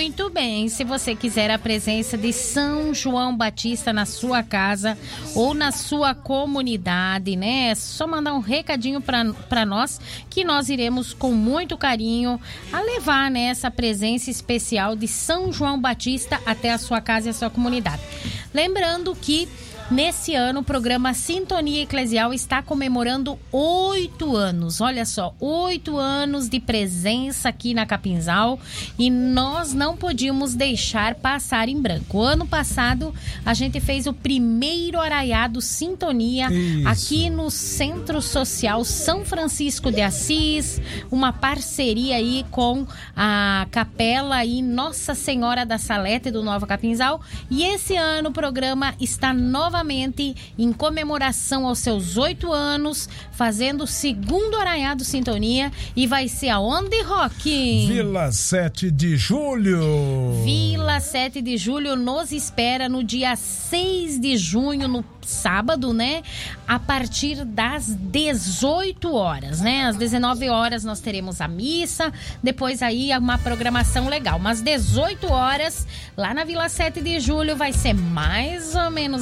Muito bem, se você quiser a presença de São João Batista na sua casa ou na sua comunidade, né? É só mandar um recadinho para nós, que nós iremos com muito carinho a levar, né, essa presença especial de São João Batista até a sua casa e a sua comunidade. Lembrando que nesse ano, o programa Sintonia Eclesial está comemorando 8 anos. Olha só, 8 anos de presença aqui na Capinzal e nós não podíamos deixar passar em branco. O ano passado, a gente fez o primeiro arraiado Sintonia aqui no Centro Social São Francisco de Assis, uma parceria aí com a Capela aí Nossa Senhora da Salete do Nova Capinzal. E esse ano o programa está novamente em comemoração aos seus 8 anos, fazendo o segundo arraiado Sintonia, e vai ser aonde, Roque? Vila 7 de Julho. Vila 7 de Julho nos espera no dia 6 de junho, no sábado, né? A partir das 18 horas, né? Às 19 horas nós teremos a missa, depois aí uma programação legal. Mas 18 horas, lá na Vila 7 de Julho, vai ser mais ou menos